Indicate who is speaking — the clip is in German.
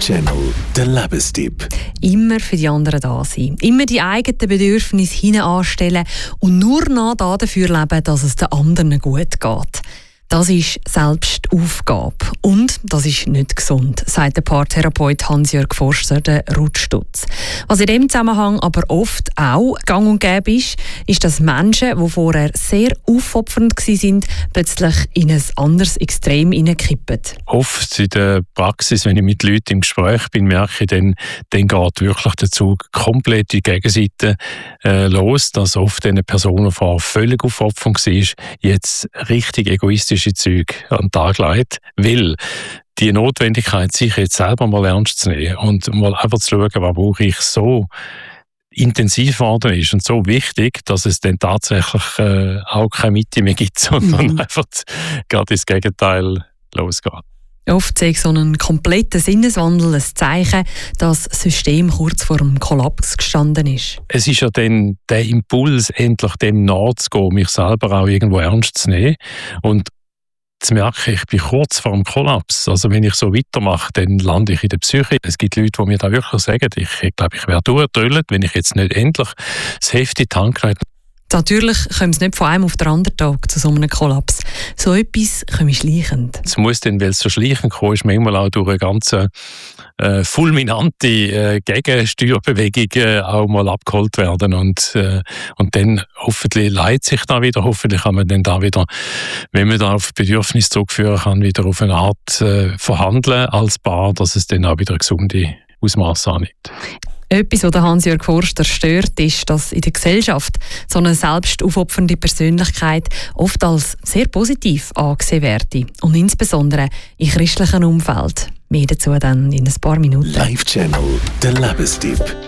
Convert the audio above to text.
Speaker 1: Live-Channel, der Lebenstipp.
Speaker 2: Immer für die anderen da sein. Immer die eigenen Bedürfnisse hinten anstellen und nur noch dafür leben, dass es den anderen gut geht. Das ist Selbstaufgabe. Und das ist nicht gesund, sagt der Paartherapeut Hans-Jörg Forster, der Ruth Stutz. Was in diesem Zusammenhang aber oft auch gang und gäbe ist, dass Menschen, die vorher sehr aufopfernd waren, plötzlich in ein anderes Extrem hineinkippen.
Speaker 3: Oft in der Praxis, wenn ich mit Leuten im Gespräch bin, merke ich, dann geht wirklich der Zug komplett in die Gegenseite los, dass oft eine Person, die vorher völlig aufopfernd war, jetzt richtig egoistisch Züge an den Tag legt, weil die Notwendigkeit, sich jetzt selber mal ernst zu nehmen und mal einfach zu schauen, was brauche ich, so intensiv geworden ist und so wichtig, dass es dann tatsächlich auch keine Mitte mehr gibt, sondern einfach gerade ins Gegenteil losgeht.
Speaker 2: Oft sehe ich so einen kompletten Sinneswandel ein Zeichen, dass das System kurz vor dem Kollaps gestanden ist.
Speaker 3: Es ist ja dann der Impuls, endlich dem nachzugehen, mich selber auch irgendwo ernst zu nehmen und zu merken, ich bin kurz vor dem Kollaps. Also wenn ich so weitermache, dann lande ich in der Psyche. Es gibt Leute, die mir da wirklich sagen, ich glaube, ich wäre durchgedrüllt, wenn ich jetzt nicht endlich das Heft in die Hand nehme.
Speaker 2: Natürlich kommt es nicht von einem auf den anderen Tag zu so einem Kollaps. So etwas kommt schleichend.
Speaker 3: Es muss dann, weil es so schleichend kommt, ist manchmal auch durch eine ganz fulminante Gegensteuerbewegung auch mal abgeholt werden. Und dann hoffentlich leitet sich da wieder, hoffentlich kann man dann da wieder, wenn man da auf Bedürfnisse zurückführen kann, wieder auf eine Art verhandeln als Paar, dass es dann auch wieder gesunde Ausmaße annimmt.
Speaker 2: Etwas, was Hans-Jörg Forster stört, ist, dass in der Gesellschaft so eine selbstaufopfernde Persönlichkeit oft als sehr positiv angesehen werde. Und insbesondere im christlichen Umfeld. Mehr dazu dann in ein paar Minuten.
Speaker 1: Live-Channel, der Lebenstipp.